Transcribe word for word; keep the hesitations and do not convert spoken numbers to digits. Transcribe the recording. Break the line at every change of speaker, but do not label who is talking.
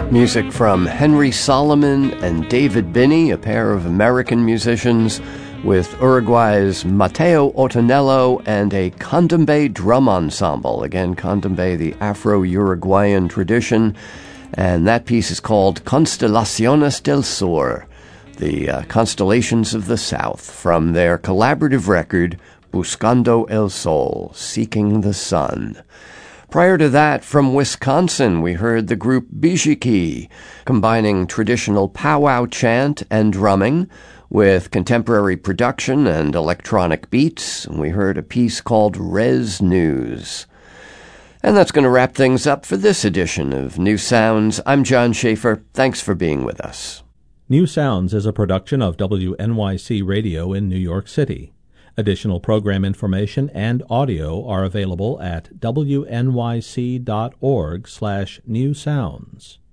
Music from Henry Solomon and David Binney, a pair of American musicians, with Uruguay's Mateo Otonello and a Candombe drum ensemble. Again, Candombe, the Afro-Uruguayan tradition, and that piece is called Constelaciones del Sur, the uh, Constellations of the South, from their collaborative record, Buscando el Sol, Seeking the Sun. Prior to that, from Wisconsin, we heard the group Bijiki, combining traditional powwow chant and drumming with contemporary production and electronic beats. We heard a piece called Res News. And that's going to wrap things up for this edition of New Sounds. I'm John Schaefer. Thanks for being with us.
New Sounds is a production of W N Y C Radio in New York City. Additional program information and audio are available at W N Y C dot org slash new sounds.